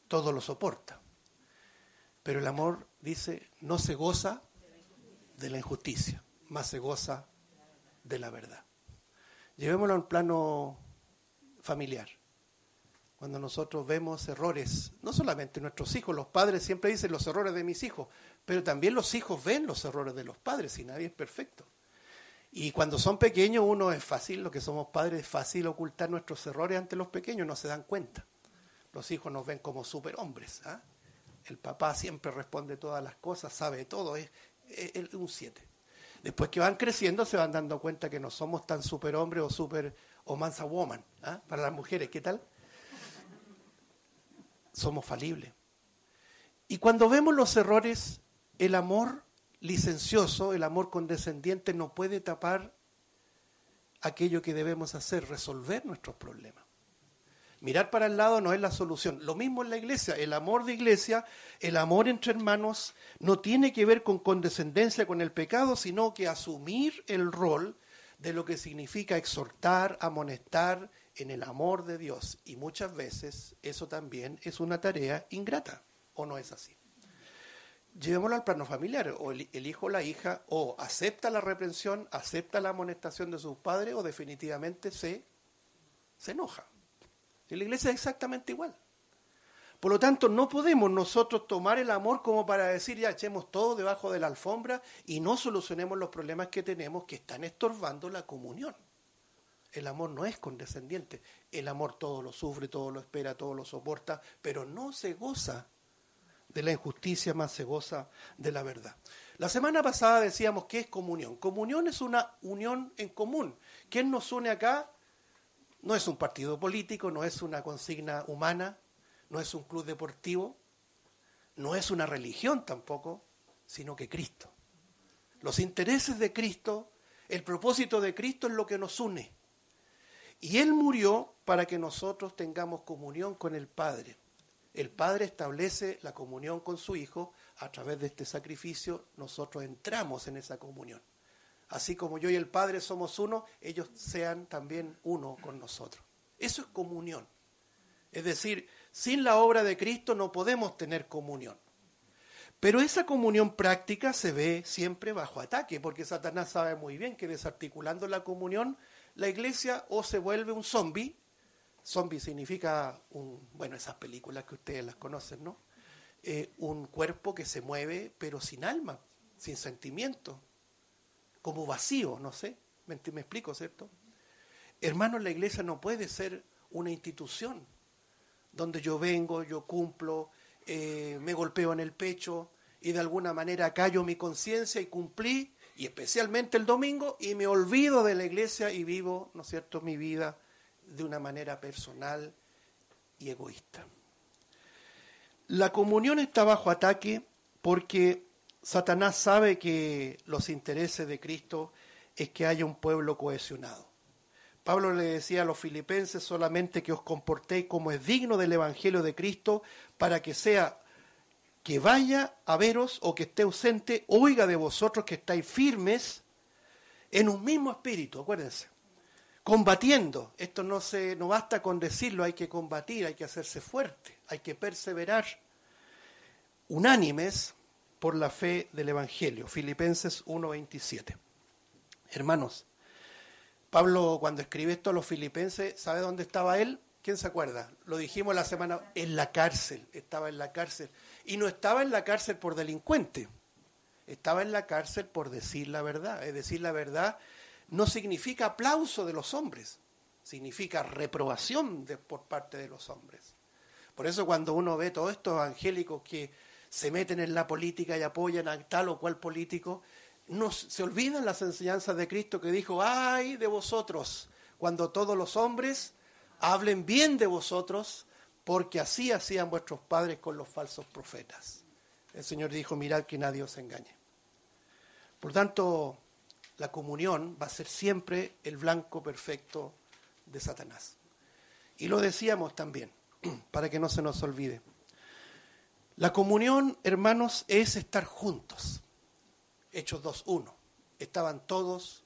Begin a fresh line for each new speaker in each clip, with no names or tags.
todo lo soporta. Pero el amor, dice, no se goza de la injusticia, más se goza de la verdad. Llevémoslo a un plano familiar. Cuando nosotros vemos errores, no solamente nuestros hijos, los padres siempre dicen los errores de mis hijos, pero también los hijos ven los errores de los padres y nadie es perfecto. Y cuando son pequeños uno es fácil, lo que somos padres es fácil ocultar nuestros errores ante los pequeños, no se dan cuenta. Los hijos nos ven como superhombres, ¿ah? El papá siempre responde todas las cosas, sabe todo, es un 7. Después que van creciendo se van dando cuenta que no somos tan superhombres o mansa woman, ¿ah? Para las mujeres, ¿qué tal? Somos falibles. Y cuando vemos los errores, el amor licencioso, el amor condescendiente no puede tapar aquello que debemos hacer, resolver nuestros problemas. Mirar para el lado no es la solución. Lo mismo en la iglesia. El amor de iglesia, el amor entre hermanos, no tiene que ver con condescendencia con el pecado, sino que asumir el rol de lo que significa exhortar, amonestar en el amor de Dios. Y muchas veces eso también es una tarea ingrata, ¿o no es así? Llevémoslo al plano familiar, o el hijo o la hija o acepta la reprensión, acepta la amonestación de sus padres o definitivamente se enoja. En la iglesia es exactamente igual. Por lo tanto, no podemos nosotros tomar el amor como para decir ya echemos todo debajo de la alfombra y no solucionemos los problemas que tenemos que están estorbando la comunión. El amor no es condescendiente. El amor todo lo sufre, todo lo espera, todo lo soporta, pero no se goza de la injusticia, más se goza de la verdad. La semana pasada decíamos ¿qué es comunión? Comunión es una unión en común. ¿Quién nos une acá? No es un partido político, no es una consigna humana, no es un club deportivo, no es una religión tampoco, sino que Cristo. Los intereses de Cristo, el propósito de Cristo es lo que nos une. Y Él murió para que nosotros tengamos comunión con el Padre. El Padre establece la comunión con su Hijo, a través de este sacrificio nosotros entramos en esa comunión. Así como yo y el Padre somos uno, ellos sean también uno con nosotros. Eso es comunión. Es decir, sin la obra de Cristo no podemos tener comunión. Pero esa comunión práctica se ve siempre bajo ataque, porque Satanás sabe muy bien que desarticulando la comunión, la iglesia o se vuelve un zombie. Zombie significa, esas películas que ustedes las conocen, ¿no? Un cuerpo que se mueve, pero sin alma, sin sentimiento. Como vacío, no sé, me explico, ¿cierto? Hermanos, la iglesia no puede ser una institución donde yo vengo, yo cumplo, me golpeo en el pecho y de alguna manera callo mi conciencia y cumplí, y especialmente el domingo, y me olvido de la iglesia y vivo, ¿no es cierto?, mi vida de una manera personal y egoísta. La comunión está bajo ataque porque Satanás sabe que los intereses de Cristo es que haya un pueblo cohesionado. Pablo le decía a los filipenses solamente que os comportéis como es digno del Evangelio de Cristo, para que sea que vaya a veros o que esté ausente, oiga de vosotros que estáis firmes en un mismo espíritu, acuérdense, combatiendo. Esto no basta con decirlo, hay que combatir, hay que hacerse fuerte, hay que perseverar, unánimes por la fe del Evangelio. Filipenses 1:27. Hermanos, Pablo cuando escribe esto a los filipenses, ¿sabe dónde estaba él? ¿Quién se acuerda? Lo dijimos la semana, en la cárcel, estaba en la cárcel. Y no estaba en la cárcel por delincuente, estaba en la cárcel por decir la verdad. Es decir, la verdad no significa aplauso de los hombres, significa reprobación por parte de los hombres. Por eso cuando uno ve todos estos evangélicos que se meten en la política y apoyan a tal o cual político, se olvidan las enseñanzas de Cristo que dijo, ¡ay de vosotros! Cuando todos los hombres hablen bien de vosotros, porque así hacían vuestros padres con los falsos profetas. El Señor dijo, mirad que nadie os engañe. Por tanto, la comunión va a ser siempre el blanco perfecto de Satanás. Y lo decíamos también, para que no se nos olvide. La comunión, hermanos, es estar juntos. Hechos 2:1. Estaban todos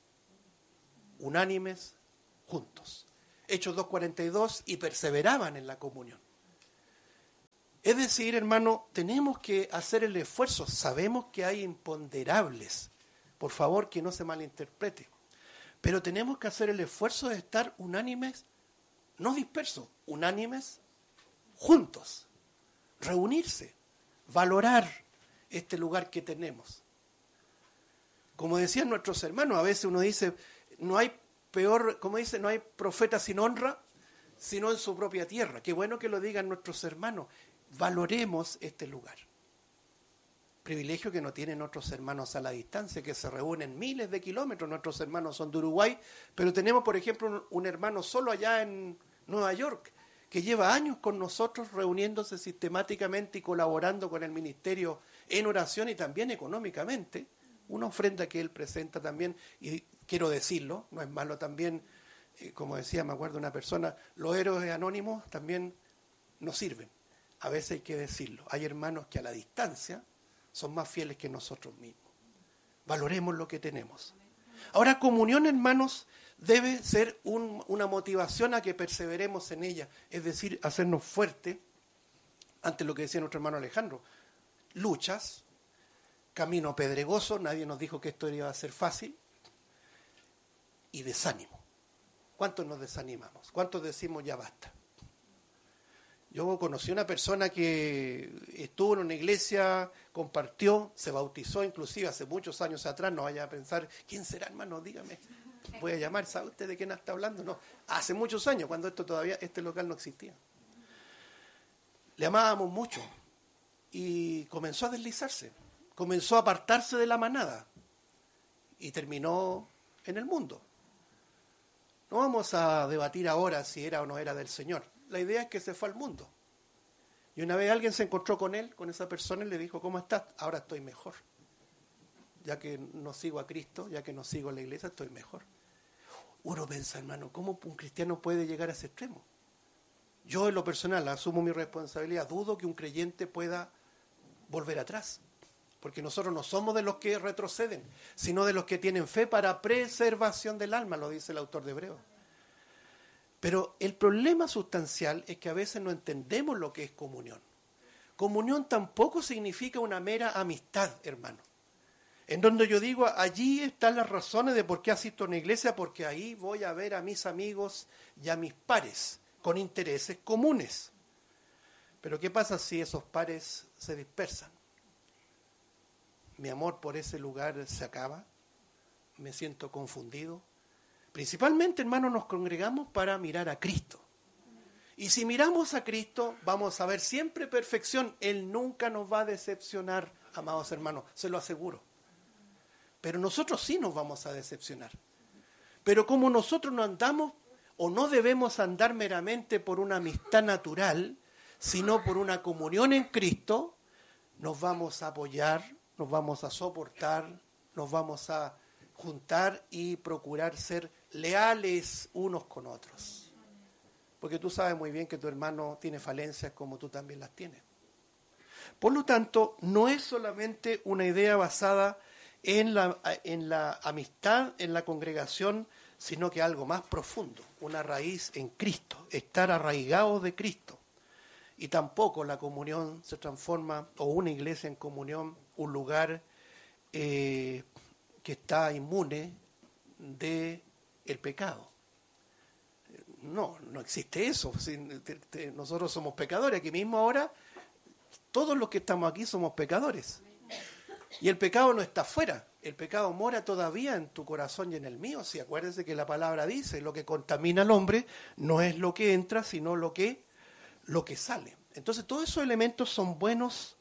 unánimes juntos. Hechos 2:42, y perseveraban en la comunión. Es decir, hermano, tenemos que hacer el esfuerzo. Sabemos que hay imponderables. Por favor, que no se malinterprete. Pero tenemos que hacer el esfuerzo de estar unánimes, no dispersos, unánimes, juntos. Reunirse, valorar este lugar que tenemos. Como decían nuestros hermanos, a veces uno dice, no hay no hay profeta sin honra, sino en su propia tierra. Qué bueno que lo digan nuestros hermanos. Valoremos este lugar. Privilegio que no tienen otros hermanos a la distancia, que se reúnen miles de kilómetros. Nuestros hermanos son de Uruguay, pero tenemos, por ejemplo, un hermano solo allá en Nueva York, que lleva años con nosotros reuniéndose sistemáticamente y colaborando con el ministerio en oración y también económicamente. Una ofrenda que él presenta también, y quiero decirlo, no es malo también, como decía, me acuerdo una persona, los héroes anónimos también nos sirven. A veces hay que decirlo. Hay hermanos que a la distancia son más fieles que nosotros mismos. Valoremos lo que tenemos. Ahora, comunión, hermanos, debe ser una motivación a que perseveremos en ella. Es decir, hacernos fuertes ante lo que decía nuestro hermano Alejandro. Luchas, camino pedregoso, nadie nos dijo que esto iba a ser fácil. Y desánimo. ¿Cuántos nos desanimamos? ¿Cuántos decimos ya basta? Yo conocí una persona que estuvo en una iglesia, compartió, se bautizó inclusive hace muchos años atrás. No vaya a pensar, ¿quién será, hermano? Dígame. Voy a llamar, ¿sabe usted de quién está hablando? No, hace muchos años, cuando este local no existía. Le amábamos mucho y comenzó a deslizarse, comenzó a apartarse de la manada y terminó en el mundo. No vamos a debatir ahora si era o no era del Señor. La idea es que se fue al mundo. Y una vez alguien se encontró con él, con esa persona, y le dijo, ¿cómo estás? Ahora estoy mejor. Ya que no sigo a Cristo, ya que no sigo a la iglesia, estoy mejor. Uno piensa, hermano, ¿cómo un cristiano puede llegar a ese extremo? Yo en lo personal asumo mi responsabilidad. Dudo que un creyente pueda volver atrás. Porque nosotros no somos de los que retroceden, sino de los que tienen fe para preservación del alma, lo dice el autor de Hebreos. Pero el problema sustancial es que a veces no entendemos lo que es comunión. Comunión tampoco significa una mera amistad, hermano. En donde yo digo, allí están las razones de por qué asisto a una iglesia, porque ahí voy a ver a mis amigos y a mis pares con intereses comunes. Pero ¿qué pasa si esos pares se dispersan? Mi amor por ese lugar se acaba, me siento confundido. Principalmente, hermanos, nos congregamos para mirar a Cristo. Y si miramos a Cristo, vamos a ver siempre perfección. Él nunca nos va a decepcionar, amados hermanos, se lo aseguro. Pero nosotros sí nos vamos a decepcionar. Pero como nosotros no andamos, o no debemos andar meramente por una amistad natural, sino por una comunión en Cristo, nos vamos a apoyar, nos vamos a soportar, nos vamos a juntar y procurar ser leales unos con otros. Porque tú sabes muy bien que tu hermano tiene falencias como tú también las tienes. Por lo tanto, no es solamente una idea basada en la amistad, en la congregación, sino que algo más profundo, una raíz en Cristo, estar arraigados de Cristo. Y tampoco la comunión se transforma, o una iglesia en comunión, un lugar que está inmune del pecado. No existe eso. Nosotros somos pecadores. Aquí mismo ahora, todos los que estamos aquí somos pecadores. Y el pecado no está afuera. El pecado mora todavía en tu corazón y en el mío. Si acuérdense que la palabra dice, lo que contamina al hombre no es lo que entra, sino lo que sale. Entonces, todos esos elementos son buenos,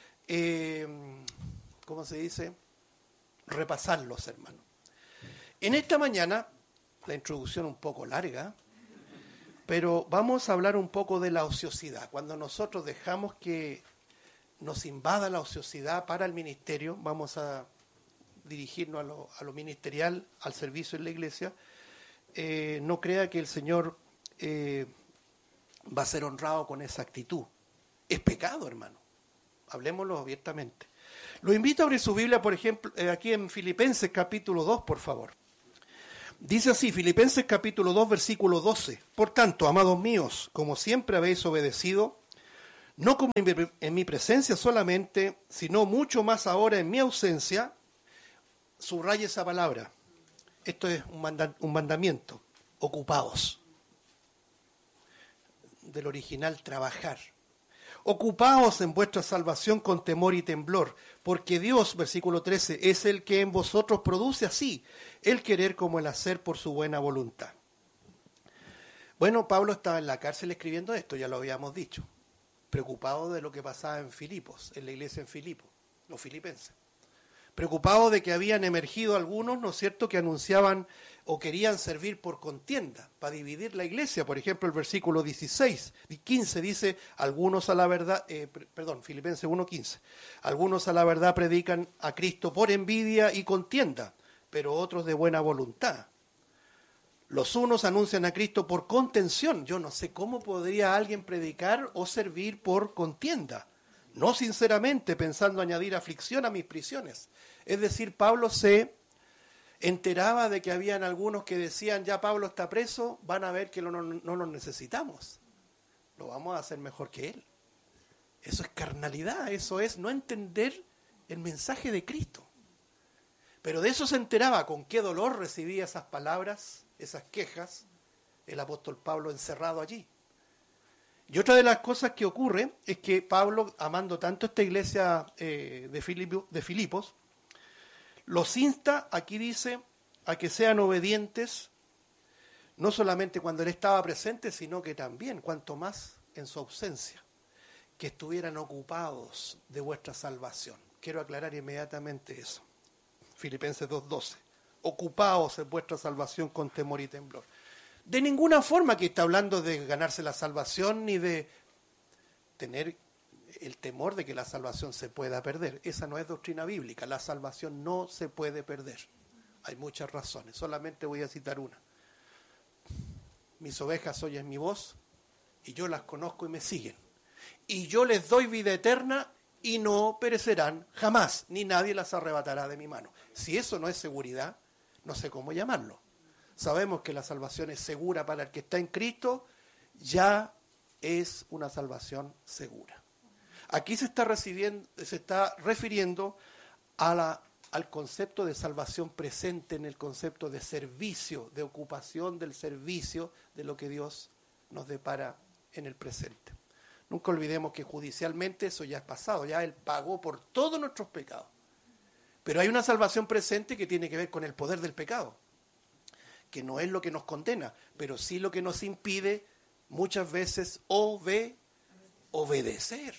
¿cómo se dice? Repasarlos, hermano. En esta mañana, la introducción un poco larga, pero vamos a hablar un poco de la ociosidad. Cuando nosotros dejamos que nos invada la ociosidad para el ministerio, vamos a dirigirnos a lo ministerial, al servicio en la iglesia. No crea que el Señor va a ser honrado con esa actitud. Es pecado, hermano. Hablemoslo abiertamente. Lo invito a abrir su Biblia, por ejemplo, aquí en Filipenses capítulo 2, por favor. Dice así, Filipenses capítulo 2, versículo 12. Por tanto, amados míos, como siempre habéis obedecido, no como en mi presencia solamente, sino mucho más ahora en mi ausencia. Subraya esa palabra. Esto es un mandamiento. Ocupaos. Del original, trabajar. Ocupaos en vuestra salvación con temor y temblor, porque Dios, versículo 13, es el que en vosotros produce así el querer como el hacer por su buena voluntad. Bueno, Pablo estaba en la cárcel escribiendo esto, ya lo habíamos dicho, preocupado de lo que pasaba en Filipos, en la iglesia en Filipos, los filipenses. Preocupado de que habían emergido algunos, ¿no es cierto?, que anunciaban o querían servir por contienda, para dividir la iglesia. Por ejemplo, el versículo 15 dice, algunos a la verdad, Filipenses 1:15, algunos a la verdad predican a Cristo por envidia y contienda, pero otros de buena voluntad. Los unos anuncian a Cristo por contención. Yo no sé cómo podría alguien predicar o servir por contienda. No sinceramente, pensando añadir aflicción a mis prisiones. Es decir, Pablo se enteraba de que habían algunos que decían, ya Pablo está preso, van a ver que no lo necesitamos. Lo vamos a hacer mejor que él. Eso es carnalidad, eso es no entender el mensaje de Cristo. Pero de eso se enteraba, con qué dolor recibía esas palabras, esas quejas, el apóstol Pablo encerrado allí. Y otra de las cosas que ocurre es que Pablo, amando tanto esta iglesia de Filipos, los insta, aquí dice, a que sean obedientes, no solamente cuando él estaba presente, sino que también, cuanto más en su ausencia, que estuvieran ocupados de vuestra salvación. Quiero aclarar inmediatamente eso. Filipenses 2:12. Ocupaos en vuestra salvación con temor y temblor. De ninguna forma que está hablando de ganarse la salvación ni de tener el temor de que la salvación se pueda perder. Esa no es doctrina bíblica. La salvación no se puede perder. Hay muchas razones. Solamente voy a citar una. Mis ovejas oyen mi voz y yo las conozco y me siguen. Y yo les doy vida eterna y no perecerán jamás, ni nadie las arrebatará de mi mano. Si eso no es seguridad, no sé cómo llamarlo. Sabemos que la salvación es segura para el que está en Cristo, ya es una salvación segura. Aquí se está refiriendo al concepto de salvación presente, en el concepto de servicio, de ocupación del servicio de lo que Dios nos depara en el presente. Nunca olvidemos que judicialmente eso ya es pasado, ya Él pagó por todos nuestros pecados. Pero hay una salvación presente que tiene que ver con el poder del pecado, que no es lo que nos condena, pero sí lo que nos impide muchas veces obedecer.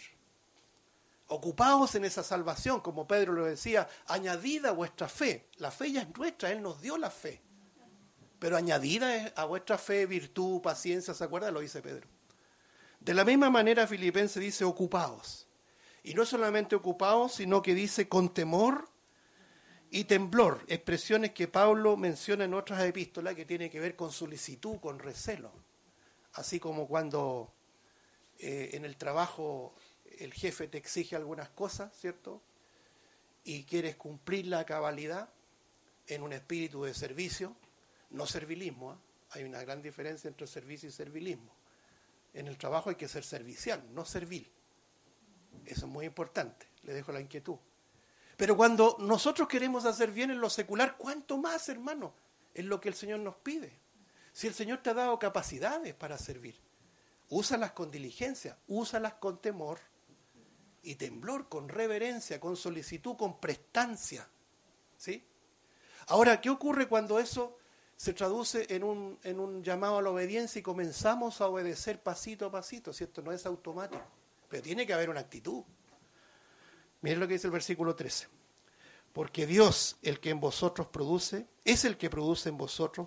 Ocupaos en esa salvación, como Pedro lo decía, añadida a vuestra fe. La fe ya es nuestra, Él nos dio la fe. Pero añadida a vuestra fe, virtud, paciencia, ¿se acuerda? Lo dice Pedro. De la misma manera Filipenses dice ocupaos. Y no solamente ocupaos, sino que dice con temor y temblor. Expresiones que Pablo menciona en otras epístolas que tienen que ver con solicitud, con recelo. Así como cuando en el trabajo el jefe te exige algunas cosas, ¿cierto? Y quieres cumplir la cabalidad en un espíritu de servicio, no servilismo, ¿eh? Hay una gran diferencia entre servicio y servilismo. En el trabajo hay que ser servicial, no servil. Eso es muy importante, le dejo la inquietud. Pero cuando nosotros queremos hacer bien en lo secular, ¿cuánto más, hermano? Es lo que el Señor nos pide. Si el Señor te ha dado capacidades para servir, úsalas con diligencia, úsalas con temor y temblor, con reverencia, con solicitud, con prestancia. ¿Sí? Ahora, ¿qué ocurre cuando eso se traduce en un llamado a la obediencia y comenzamos a obedecer pasito a pasito? ¿Cierto? No es automático, pero tiene que haber una actitud. Miren lo que dice el versículo 13. Porque Dios, el que en vosotros produce, es el que produce en vosotros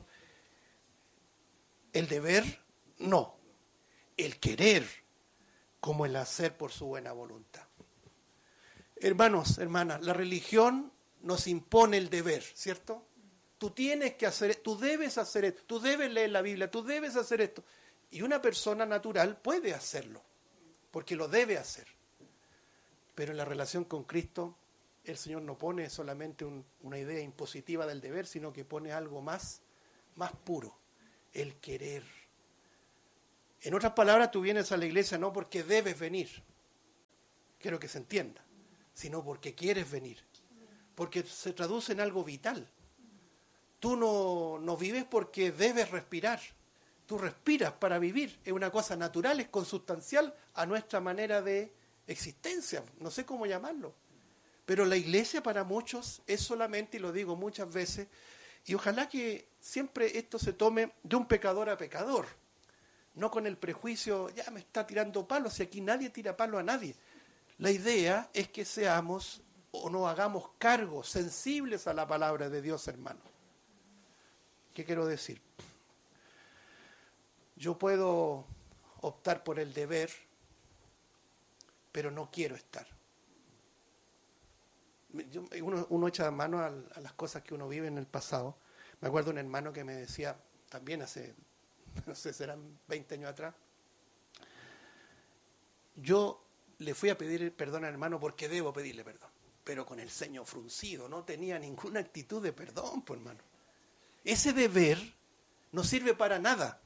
el deber, no, el querer, como el hacer por su buena voluntad. Hermanos, hermanas, la religión nos impone el deber, ¿cierto? Tú tienes que hacer, tú debes hacer esto, tú debes leer la Biblia, tú debes hacer esto. Y una persona natural puede hacerlo, porque lo debe hacer. Pero en la relación con Cristo, el Señor no pone solamente una idea impositiva del deber, sino que pone algo más puro, el querer. En otras palabras, tú vienes a la iglesia no porque debes venir, quiero que se entienda, sino porque quieres venir, porque se traduce en algo vital. Tú no vives porque debes respirar, tú respiras para vivir, es una cosa natural, es consustancial a nuestra manera de existencia, no sé cómo llamarlo. Pero la iglesia para muchos es solamente, y lo digo muchas veces, y ojalá que siempre esto se tome de un pecador a pecador, no con el prejuicio, ya me está tirando palos, si aquí nadie tira palo a nadie. La idea es que seamos o nos hagamos cargo, sensibles a la palabra de Dios, hermano. ¿Qué quiero decir? Yo puedo optar por el deber, pero no quiero estar. Uno echa mano a las cosas que uno vive en el pasado. Me acuerdo de un hermano que me decía, también hace, no sé, serán 20 años atrás, yo le fui a pedir perdón al hermano porque debo pedirle perdón, pero con el ceño fruncido, no tenía ninguna actitud de perdón, pues hermano. Ese deber no sirve para nada.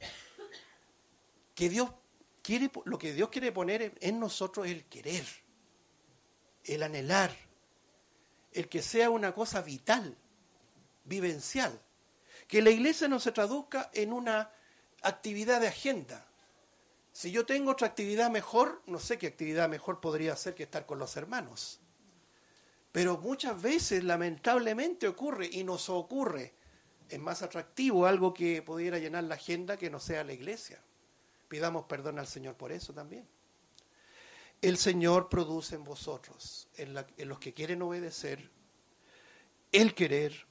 Lo que Dios quiere poner en nosotros es el querer, el anhelar, el que sea una cosa vital, vivencial. Que la iglesia no se traduzca en una actividad de agenda. Si yo tengo otra actividad mejor, no sé qué actividad mejor podría ser que estar con los hermanos. Pero muchas veces, lamentablemente, ocurre, y nos ocurre, es más atractivo algo que pudiera llenar la agenda que no sea la iglesia. Pidamos perdón al Señor por eso también. El Señor produce en vosotros, en los que quieren obedecer, el querer,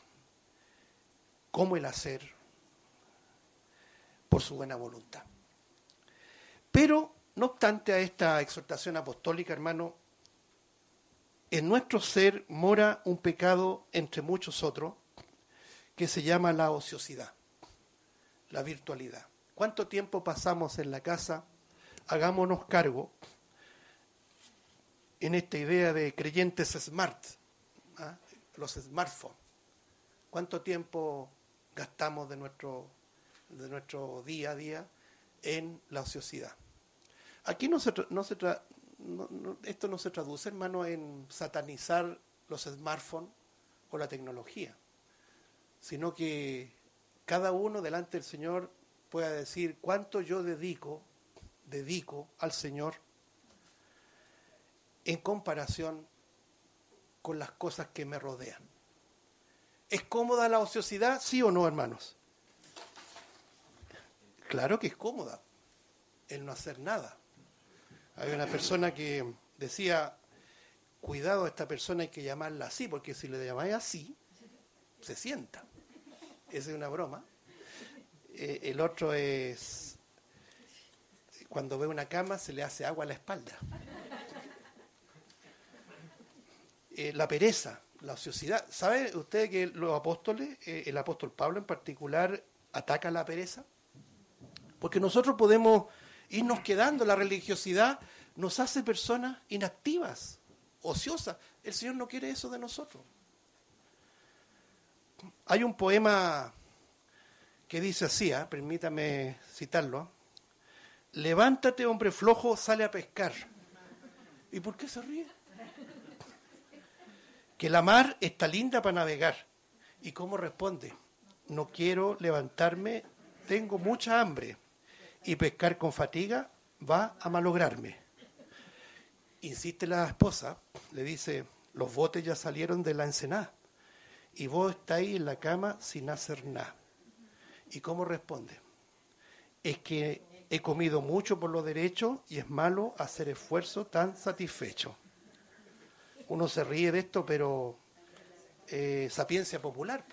como el hacer, por su buena voluntad. Pero, no obstante a esta exhortación apostólica, hermano, en nuestro ser mora un pecado entre muchos otros, que se llama la ociosidad, la virtualidad. ¿Cuánto tiempo pasamos en la casa? Hagámonos cargo en esta idea de creyentes smart, los smartphones. ¿Cuánto tiempo gastamos de nuestro día a día en la ociosidad? Aquí esto no se traduce, hermano, en satanizar los smartphones o la tecnología, sino que cada uno delante del Señor pueda decir cuánto yo dedico al Señor en comparación con las cosas que me rodean. ¿Es cómoda la ociosidad? ¿Sí o no, hermanos? Claro que es cómoda el no hacer nada. Hay una persona que decía, cuidado, a esta persona hay que llamarla así, porque si le llamáis así, se sienta. Esa es una broma. El otro es, cuando ve una cama se le hace agua a la espalda. La pereza, la ociosidad. ¿Sabe usted que los apóstoles, el apóstol Pablo en particular, ataca la pereza? Porque nosotros podemos irnos quedando, la religiosidad nos hace personas inactivas, ociosas. El Señor no quiere eso de nosotros. Hay un poema que dice así, permítame citarlo. Levántate, hombre flojo, sale a pescar. ¿Y por qué se ríe? Que la mar está linda para navegar. ¿Y cómo responde? No quiero levantarme, tengo mucha hambre. Y pescar con fatiga va a malograrme. Insiste la esposa, le dice, los botes ya salieron de la ensenada. Y vos estáis en la cama sin hacer nada. ¿Y cómo responde? Es que he comido mucho por lo derecho y es malo hacer esfuerzo tan satisfecho. Uno se ríe de esto, pero sapiencia popular.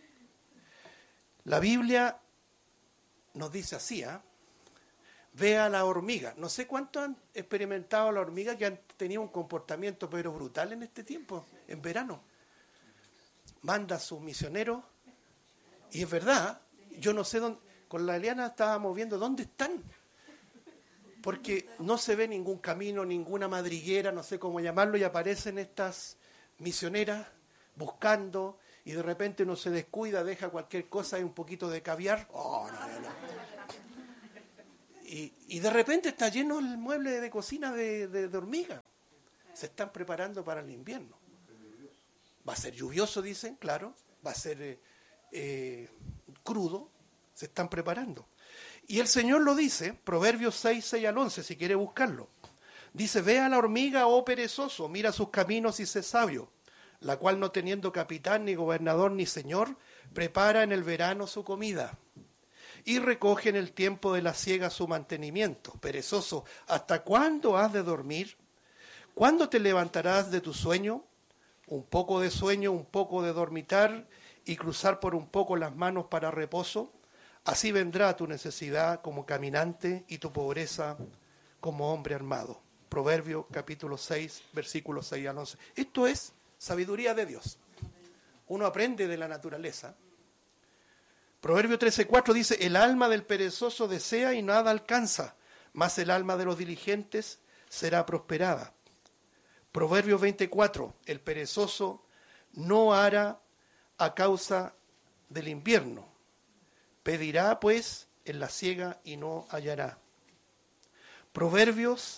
La Biblia nos dice así, ve a la hormiga. No sé cuánto han experimentado la hormiga que han tenido un comportamiento pero brutal en este tiempo, en verano. Manda a sus misioneros y es verdad, yo no sé dónde, con la Eliana estábamos viendo dónde están, porque no se ve ningún camino, ninguna madriguera, no sé cómo llamarlo, y aparecen estas misioneras buscando y de repente uno se descuida, deja cualquier cosa y un poquito de caviar. Oh, no. Y de repente está lleno el mueble de cocina de hormigas. Se están preparando para el invierno. Va a ser lluvioso, dicen, claro. Va a ser crudo. Se están preparando. Y el Señor lo dice, Proverbios 6, 6 al 11, si quiere buscarlo. Dice, ve a la hormiga, oh perezoso, mira sus caminos y sé sabio, la cual no teniendo capitán, ni gobernador, ni señor, prepara en el verano su comida y recoge en el tiempo de la siega su mantenimiento. Perezoso, ¿hasta cuándo has de dormir? ¿Cuándo te levantarás de tu sueño? Un poco de sueño, un poco de dormitar y cruzar por un poco las manos para reposo. Así vendrá tu necesidad como caminante y tu pobreza como hombre armado. Proverbio capítulo 6, versículos 6 al 11. Esto es sabiduría de Dios. Uno aprende de la naturaleza. Proverbio 13:4 dice, el alma del perezoso desea y nada alcanza, mas el alma de los diligentes será prosperada. Proverbio 24, el perezoso no hará a causa del invierno. Pedirá pues en la siega y no hallará. Proverbios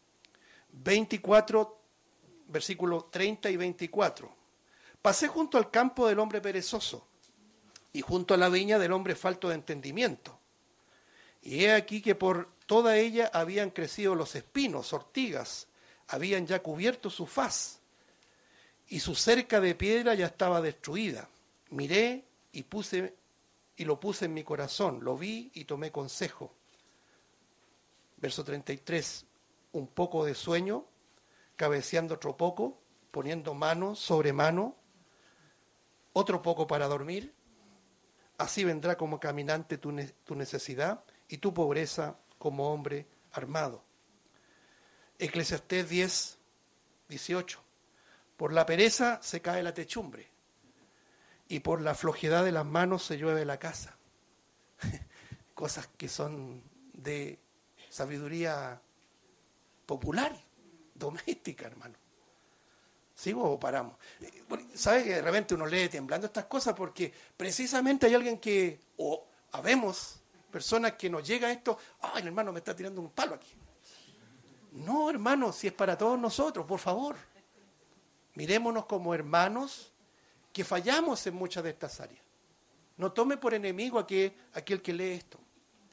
24, versículos 30 y 24. Pasé junto al campo del hombre perezoso y junto a la viña del hombre falto de entendimiento. Y he aquí que por toda ella habían crecido los espinos, ortigas, habían ya cubierto su faz, y su cerca de piedra ya estaba destruida. Miré y lo puse en mi corazón, lo vi y tomé consejo. Verso 33, un poco de sueño, cabeceando otro poco, poniendo mano sobre mano, otro poco para dormir. Así vendrá como caminante tu necesidad y tu pobreza como hombre armado. Eclesiastés 10, 18. Por la pereza se cae la techumbre y por la flojedad de las manos se llueve la casa. Cosas que son de sabiduría popular, doméstica, hermano. ¿Sigo o paramos? ¿Sabe que de repente uno lee temblando estas cosas? Porque precisamente hay alguien que, o habemos personas que nos llega esto, ¡ay, el hermano me está tirando un palo aquí! No, hermano, si es para todos nosotros, por favor. Mirémonos como hermanos que fallamos en muchas de estas áreas. No tome por enemigo a aquel que lee esto.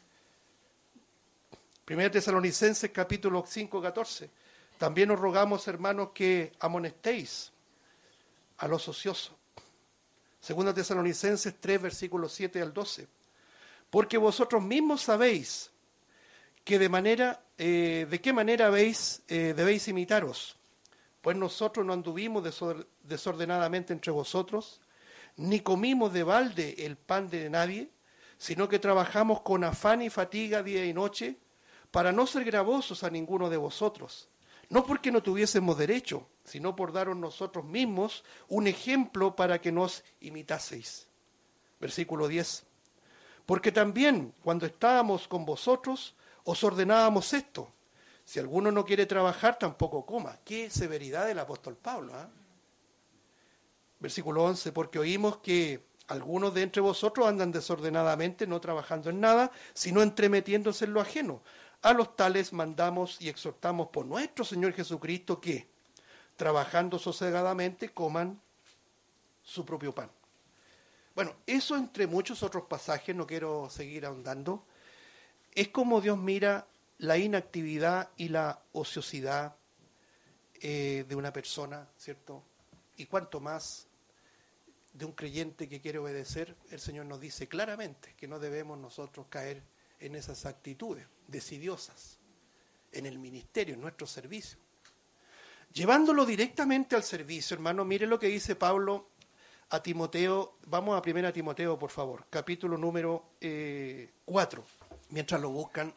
1 Tesalonicenses capítulo 5, 14. También os rogamos, hermanos, que amonestéis a los ociosos. 2 Tesalonicenses 3, versículos 7 al 12. Porque vosotros mismos sabéis que de qué manera debéis imitaros. Pues nosotros no anduvimos desordenadamente entre vosotros, ni comimos de balde el pan de nadie, sino que trabajamos con afán y fatiga día y noche, para no ser gravosos a ninguno de vosotros. No porque no tuviésemos derecho, sino por daros nosotros mismos un ejemplo para que nos imitaseis. Versículo 10. Porque también cuando estábamos con vosotros, os ordenábamos esto. Si alguno no quiere trabajar, tampoco coma. Qué severidad del apóstol Pablo. Versículo 11. Porque oímos que algunos de entre vosotros andan desordenadamente, no trabajando en nada, sino entremetiéndose en lo ajeno. A los tales mandamos y exhortamos por nuestro Señor Jesucristo que, trabajando sosegadamente, coman su propio pan. Bueno, eso entre muchos otros pasajes, no quiero seguir ahondando, es como Dios mira la inactividad y la ociosidad de una persona, ¿cierto? Y cuanto más de un creyente que quiere obedecer, el Señor nos dice claramente que no debemos nosotros caer en esas actitudes decidiosas, en el ministerio, en nuestro servicio. Llevándolo directamente al servicio, hermano, mire lo que dice Pablo a Timoteo. Vamos a 1 Timoteo, por favor, capítulo número 4, mientras lo buscan.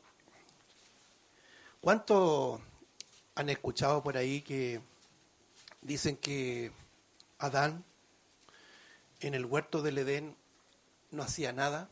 ¿Cuántos han escuchado por ahí que dicen que Adán en el huerto del Edén no hacía nada?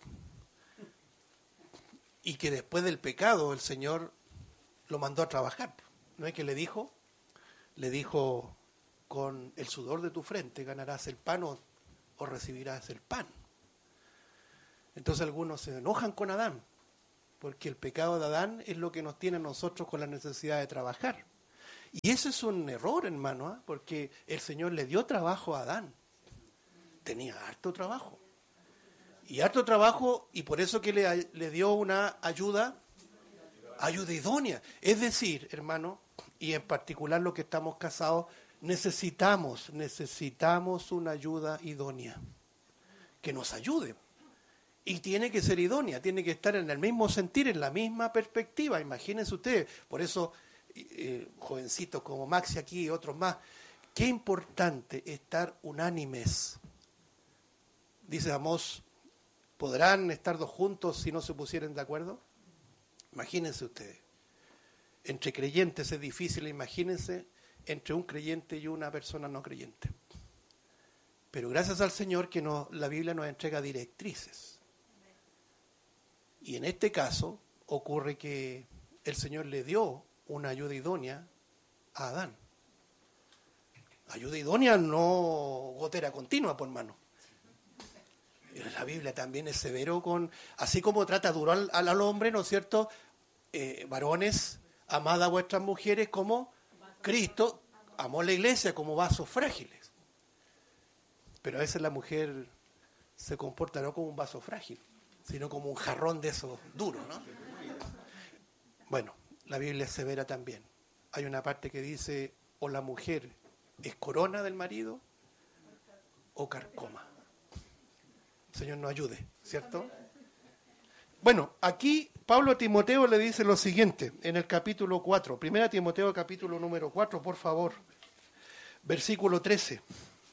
Y que después del pecado el Señor lo mandó a trabajar. ¿No es que le dijo? Le dijo, con el sudor de tu frente ganarás el pan o recibirás el pan. Entonces algunos se enojan con Adán, porque el pecado de Adán es lo que nos tiene a nosotros con la necesidad de trabajar. Y eso es un error, hermano, ¿eh? Porque el Señor le dio trabajo a Adán. Tenía harto trabajo. Y harto trabajo, y por eso que le dio una ayuda idónea. Es decir, hermano, y en particular los que estamos casados, necesitamos una ayuda idónea que nos ayude. Y tiene que ser idónea, tiene que estar en el mismo sentir, en la misma perspectiva. Imagínense ustedes, por eso, jovencitos como Maxi aquí y otros más, qué importante estar unánimes. Dice Amós, ¿podrán estar dos juntos si no se pusieren de acuerdo? Imagínense ustedes. Entre creyentes es difícil, imagínense entre un creyente y una persona no creyente. Pero gracias al Señor que la Biblia nos entrega directrices. Y en este caso ocurre que el Señor le dio una ayuda idónea a Adán. Ayuda idónea, no gotera continua, por mano. La Biblia también es severo así como trata duro al hombre, ¿no es cierto? Varones, amad a vuestras mujeres como Cristo amó la iglesia, como vasos frágiles. Pero a veces la mujer se comporta no como un vaso frágil, sino como un jarrón de esos duros, ¿no? Bueno, la Biblia es severa también. Hay una parte que dice, o la mujer es corona del marido, o carcoma. El Señor nos ayude, ¿cierto? Bueno, aquí Pablo a Timoteo le dice lo siguiente, en el capítulo 4, 1 Timoteo capítulo número 4, por favor, versículo 13.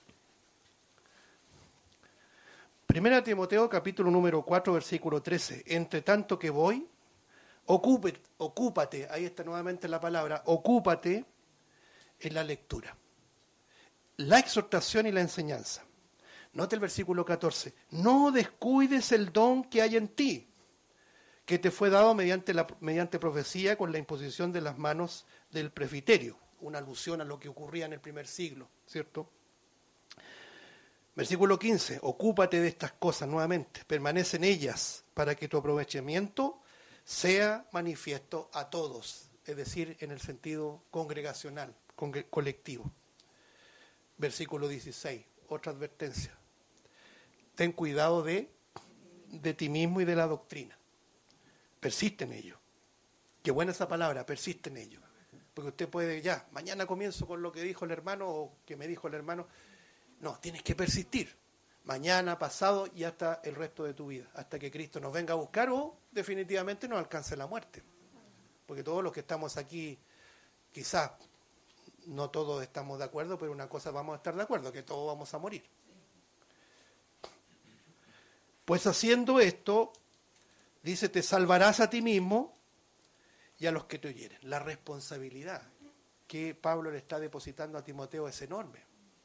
1 Timoteo capítulo número 4, versículo 13. Entre tanto que voy, ocúpate, ahí está nuevamente la palabra, ocúpate en la lectura, la exhortación y la enseñanza. Note el versículo 14. No descuides el don que hay en ti, que te fue dado mediante profecía con la imposición de las manos del presbiterio. Una alusión a lo que ocurría en el primer siglo, ¿cierto? Versículo 15. Ocúpate de estas cosas nuevamente, permanece en ellas, para que tu aprovechamiento sea manifiesto a todos, es decir, en el sentido congregacional, colectivo. Versículo 16. Otra advertencia. Ten cuidado de ti mismo y de la doctrina. Persiste en ello. Qué buena esa palabra, persiste en ello. Porque usted puede, mañana comienzo con lo que dijo el hermano o que me dijo el hermano. No, tienes que persistir. Mañana, pasado y hasta el resto de tu vida. Hasta que Cristo nos venga a buscar o definitivamente nos alcance la muerte. Porque todos los que estamos aquí, quizás no todos estamos de acuerdo, pero una cosa vamos a estar de acuerdo, que todos vamos a morir. Pues haciendo esto, dice, te salvarás a ti mismo y a los que te oyeren. La responsabilidad que Pablo le está depositando a Timoteo es enorme.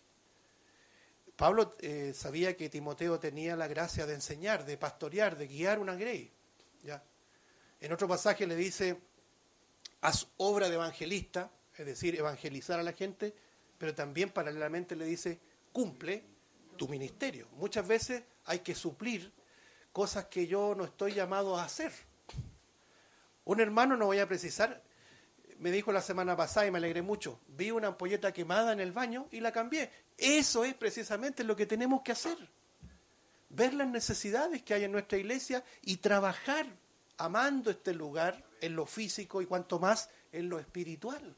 Pablo sabía que Timoteo tenía la gracia de enseñar, de pastorear, de guiar una grey. ¿Ya? En otro pasaje le dice, haz obra de evangelista, es decir, evangelizar a la gente, pero también paralelamente le dice, cumple tu ministerio. Muchas veces hay que suplir cosas que yo no estoy llamado a hacer. Un hermano, no voy a precisar, me dijo la semana pasada y me alegré mucho, vi una ampolleta quemada en el baño y la cambié. Eso es precisamente lo que tenemos que hacer. Ver las necesidades que hay en nuestra iglesia y trabajar amando este lugar en lo físico y cuanto más en lo espiritual.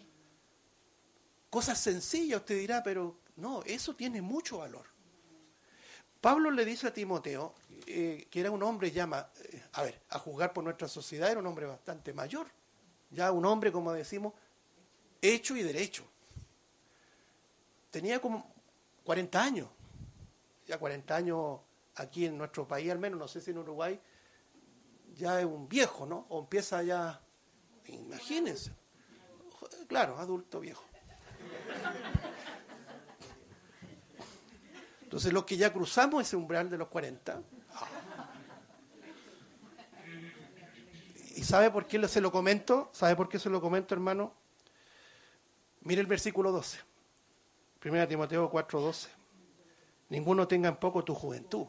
Cosas sencillas, usted dirá, pero no, eso tiene mucho valor. Pablo le dice a Timoteo, que era un hombre a juzgar por nuestra sociedad, era un hombre bastante mayor. Ya un hombre, como decimos, hecho y derecho. Tenía como 40 años. Ya 40 años aquí en nuestro país, al menos, no sé si en Uruguay, ya es un viejo, ¿no? O empieza ya, imagínense. Claro, adulto viejo. Entonces los que ya cruzamos ese umbral de los 40. ¿Y sabe por qué se lo comento? ¿Sabe por qué se lo comento, hermano? Mire el versículo 12. 1 Timoteo 4:12. Ninguno tenga en poco tu juventud,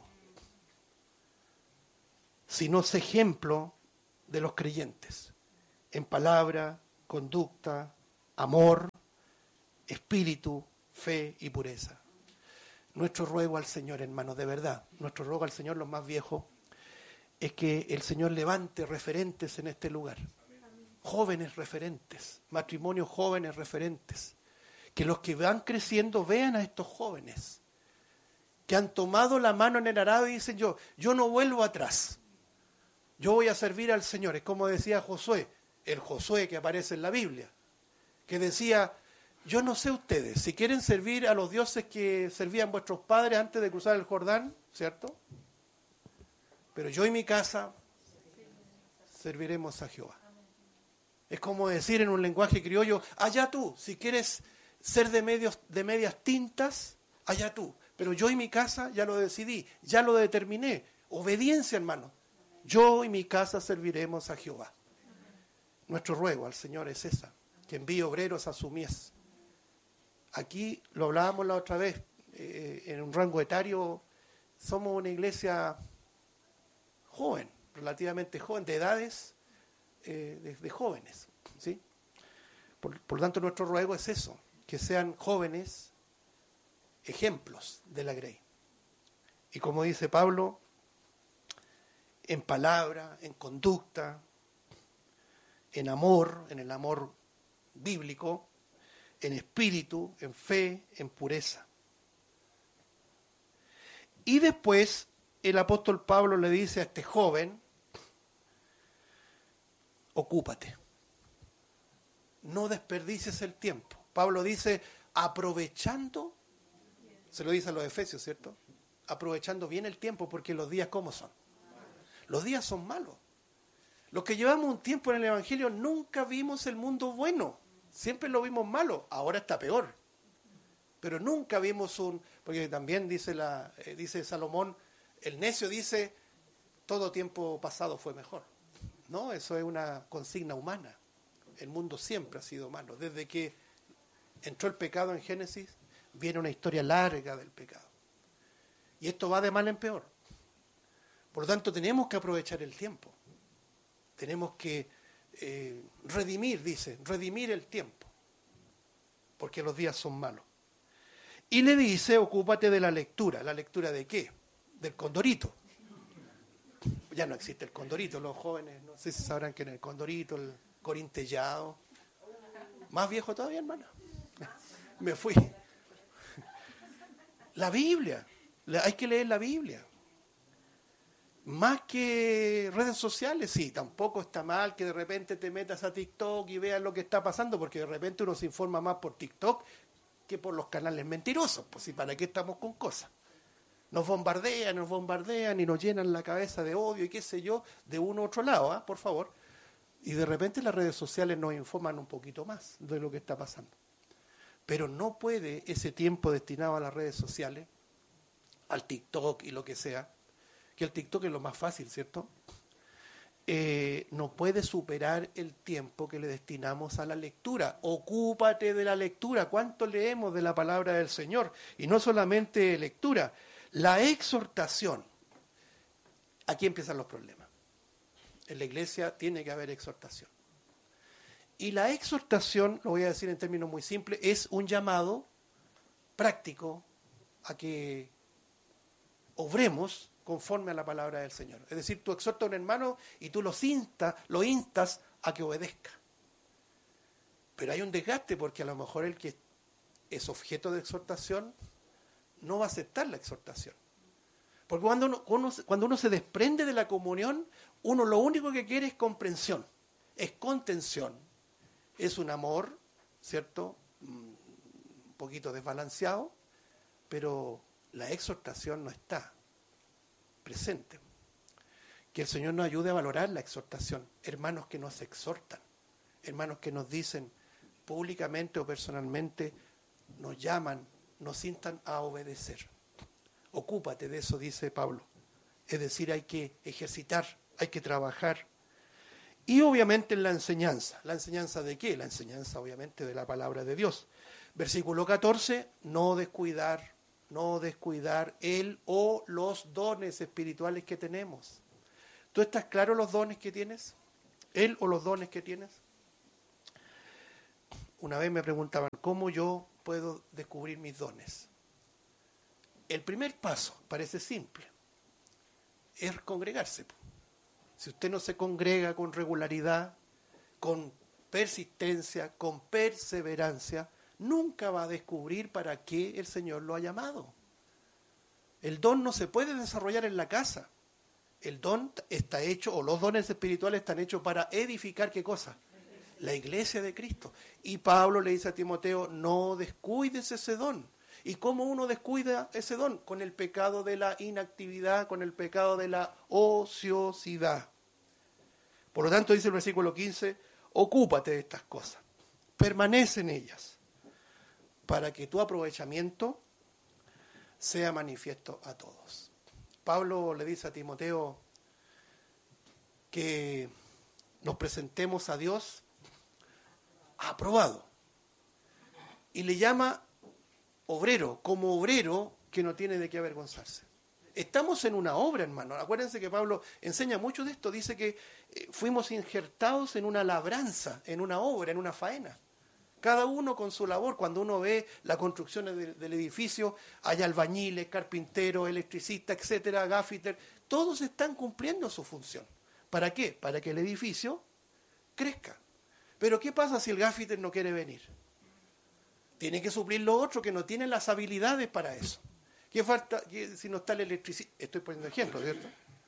sino sé ejemplo de los creyentes, en palabra, conducta, amor, espíritu, fe y pureza. Nuestro ruego al Señor, hermanos, de verdad, nuestro ruego al Señor, los más viejos, es que el Señor levante referentes en este lugar. Jóvenes referentes, matrimonios jóvenes referentes. Que los que van creciendo vean a estos jóvenes que han tomado la mano en el arado y dicen yo no vuelvo atrás. Yo voy a servir al Señor. Es como decía Josué, el Josué que aparece en la Biblia, que decía, yo no sé ustedes, si quieren servir a los dioses que servían vuestros padres antes de cruzar el Jordán, ¿cierto? Pero yo y mi casa serviremos a Jehová. Es como decir en un lenguaje criollo, allá tú, si quieres ser de medias tintas, allá tú. Pero yo y mi casa ya lo decidí, ya lo determiné. Obediencia, hermano. Yo y mi casa serviremos a Jehová. Nuestro ruego al Señor es esa, que envíe obreros a su mies. Aquí lo hablábamos la otra vez, en un rango etario, somos una iglesia joven, relativamente joven, de edades de jóvenes, ¿sí? Por lo tanto, nuestro ruego es eso, que sean jóvenes ejemplos de la grey. Y como dice Pablo, en palabra, en conducta, en amor, en el amor bíblico, en espíritu, en fe, en pureza. Y después el apóstol Pablo le dice a este joven, ocúpate, no desperdicies el tiempo. Pablo dice, aprovechando, se lo dice a los efesios, ¿cierto? Aprovechando bien el tiempo, porque los días, ¿cómo son? Los días son malos. Los que llevamos un tiempo en el Evangelio nunca vimos el mundo bueno. Siempre lo vimos malo. Ahora está peor. Pero nunca vimos porque también dice Salomón, el necio dice, todo tiempo pasado fue mejor. No, eso es una consigna humana. El mundo siempre ha sido malo. Desde que entró el pecado en Génesis, viene una historia larga del pecado. Y esto va de mal en peor. Por lo tanto, tenemos que aprovechar el tiempo. Tenemos que redimir el tiempo. Porque los días son malos. Y le dice, ocúpate de la lectura. ¿La lectura de qué? Del Condorito. Ya no existe el Condorito. Los jóvenes, no sé si sabrán que en el Condorito, el Corintellado. Más viejo todavía, hermano. Me fui. La Biblia. Hay que leer la Biblia. Más que redes sociales, sí, tampoco está mal que de repente te metas a TikTok y veas lo que está pasando, porque de repente uno se informa más por TikTok que por los canales mentirosos. Pues sí, ¿para qué estamos con cosas? Nos bombardean y nos llenan la cabeza de odio y qué sé yo, de uno u otro lado, por favor. Y de repente las redes sociales nos informan un poquito más de lo que está pasando. Pero no puede ese tiempo destinado a las redes sociales, al TikTok y lo que sea, que el TikTok es lo más fácil, ¿cierto? No puede superar el tiempo que le destinamos a la lectura. Ocúpate de la lectura. ¿Cuánto leemos de la palabra del Señor? Y no solamente lectura, la exhortación. Aquí empiezan los problemas. En la iglesia tiene que haber exhortación. Y la exhortación, lo voy a decir en términos muy simples, es un llamado práctico a que obremos conforme a la palabra del Señor. Es decir, tú exhortas a un hermano y tú lo instas a que obedezca. Pero hay un desgaste porque a lo mejor el que es objeto de exhortación no va a aceptar la exhortación. Porque cuando uno se desprende de la comunión, uno lo único que quiere es comprensión, es contención, es un amor, ¿cierto? Un poquito desbalanceado, pero la exhortación no está presente. Que el Señor nos ayude a valorar la exhortación. Hermanos que nos exhortan, hermanos que nos dicen públicamente o personalmente, nos llaman, nos instan a obedecer. Ocúpate de eso, dice Pablo. Es decir, hay que ejercitar, hay que trabajar. Y obviamente en la enseñanza. ¿La enseñanza de qué? La enseñanza obviamente de la palabra de Dios. Versículo 14, no descuidar él o los dones espirituales que tenemos. ¿Tú estás claro los dones que tienes? ¿Él o los dones que tienes? Una vez me preguntaban, ¿cómo yo puedo descubrir mis dones? El primer paso, parece simple, es congregarse. Si usted no se congrega con regularidad, con persistencia, con perseverancia, nunca va a descubrir para qué el Señor lo ha llamado. El don no se puede desarrollar en la casa. El don está hecho, o los dones espirituales están hechos para edificar, ¿qué cosa? La iglesia de Cristo. Y Pablo le dice a Timoteo, no descuides ese don. ¿Y cómo uno descuida ese don? Con el pecado de la inactividad, con el pecado de la ociosidad. Por lo tanto, dice el versículo 15, ocúpate de estas cosas, permanece en ellas, para que tu aprovechamiento sea manifiesto a todos. Pablo le dice a Timoteo que nos presentemos a Dios aprobado. Y le llama obrero, como obrero que no tiene de qué avergonzarse. Estamos en una obra, hermano. Acuérdense que Pablo enseña mucho de esto. Dice que fuimos injertados en una labranza, en una obra, en una faena. Cada uno con su labor. Cuando uno ve la construcción del edificio, hay albañiles, carpinteros, electricistas, etcétera, gaffiter. Todos están cumpliendo su función. ¿Para qué? Para que el edificio crezca. Pero ¿qué pasa si el gaffiter no quiere venir? Tiene que suplir lo otro, que no tienen las habilidades para eso. ¿Qué falta si no está el electricista? Estoy poniendo ejemplo, ¿cierto?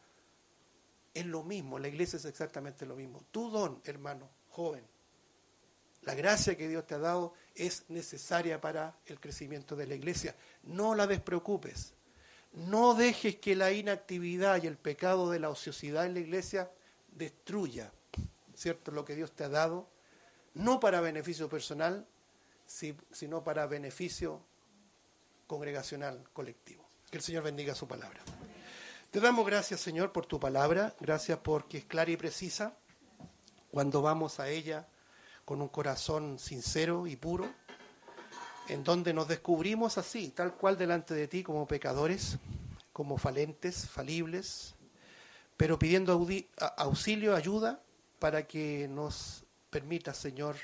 Es lo mismo, la iglesia es exactamente lo mismo. Tu don, hermano, joven, la gracia que Dios te ha dado es necesaria para el crecimiento de la iglesia. No la despreocupes. No dejes que la inactividad y el pecado de la ociosidad en la iglesia destruya, ¿cierto?, lo que Dios te ha dado, no para beneficio personal, sino para beneficio congregacional colectivo. Que el Señor bendiga su palabra. Te damos gracias, Señor, por tu palabra. Gracias porque es clara y precisa. Cuando vamos a ella con un corazón sincero y puro, en donde nos descubrimos así, tal cual delante de ti, como pecadores, como falentes, falibles, pero pidiendo auxilio, ayuda, para que nos permita, Señor,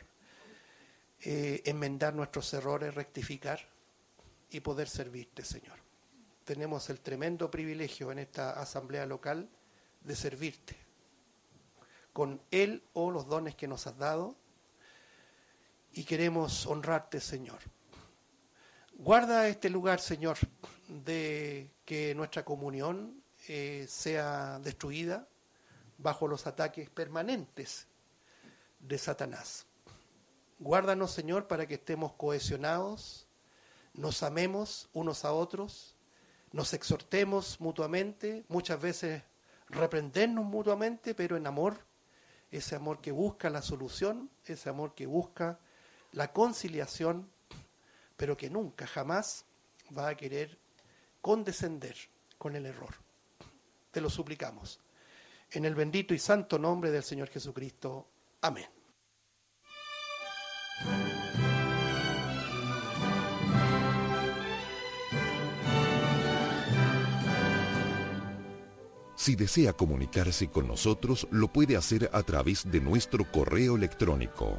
enmendar nuestros errores, rectificar y poder servirte, Señor. Tenemos el tremendo privilegio en esta asamblea local de servirte con él o los dones que nos has dado, y queremos honrarte, Señor. Guarda este lugar, Señor, de que nuestra comunión sea destruida bajo los ataques permanentes de Satanás. Guárdanos, Señor, para que estemos cohesionados, nos amemos unos a otros, nos exhortemos mutuamente, muchas veces reprendernos mutuamente, pero en amor, ese amor que busca la solución, ese amor que busca la conciliación, pero que nunca, jamás va a querer condescender con el error. Te lo suplicamos. En el bendito y santo nombre del Señor Jesucristo. Amén.
Si desea comunicarse con nosotros, lo puede hacer a través de nuestro correo electrónico,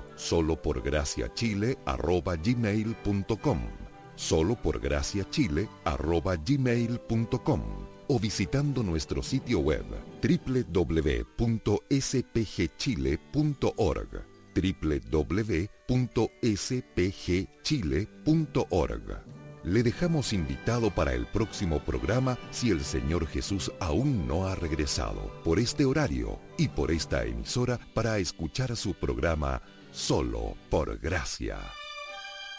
soloporgraciachile@gmail.com, soloporgraciachile@gmail.com, o visitando nuestro sitio web www.spgchile.org, www.spgchile.org. Le dejamos invitado para el próximo programa si el Señor Jesús aún no ha regresado, por este horario y por esta emisora, para escuchar su programa Solo por Gracia.